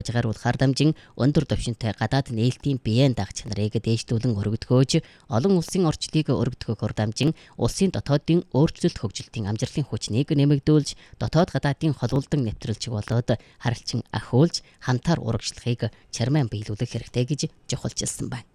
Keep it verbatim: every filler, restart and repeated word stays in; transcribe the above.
Жагаруул хар дамжин өндөр төвшөнтэй гадаад нээлтийн биеийн дагах чанарыг дээшлүүлэн өргөдгөөж олон улсын орчлыг өргөдгөх ур дамжин улсын дотоодын өөрчлөлт хөгжилтийн амжилтын хүчнийг нэмэгдүүлж дотоод гадаадын холболдон нэвтрүүлж болоод харалчин ахиулж хамтаар урагшлахыг чармаан биелүүлэх хэрэгтэй гэж жохолжилсан байна.